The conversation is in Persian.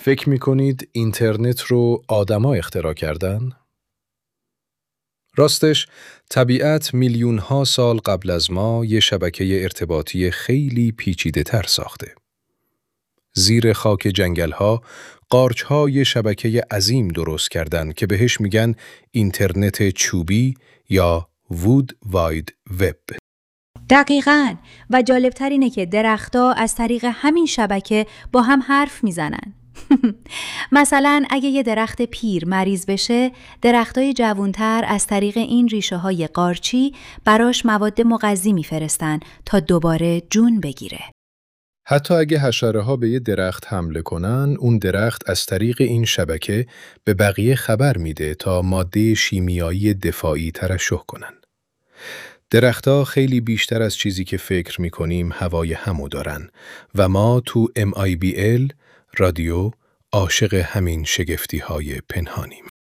فکر می‌کنید اینترنت رو آدما اختراع کردن؟ راستش، طبیعت میلیون‌ها سال قبل از ما یه شبکه ارتباطی خیلی پیچیده‌تر ساخته. زیر خاک جنگل‌ها، قارچ‌ها یه شبکه عظیم درست کردن که بهش میگن اینترنت چوبی یا وود واید وب. دقیقاً. و جالبتر اینه که درخت‌ها از طریق همین شبکه با هم حرف میزنن. مثلا اگه یه درخت پیر مریض بشه، درختای جوانتر از طریق این ریشه های قارچی براش مواد مغذی میفرستن تا دوباره جون بگیره. حتی اگه حشره‌ها به یه درخت حمله کنن، اون درخت از طریق این شبکه به بقیه خبر میده تا ماده شیمیایی دفاعی ترشح کنن. درخت‌ها خیلی بیشتر از چیزی که فکر می‌کنیم هوای همو دارن و ما تو MIBL رادیو عاشق همین شگفتی‌های پنهانیم.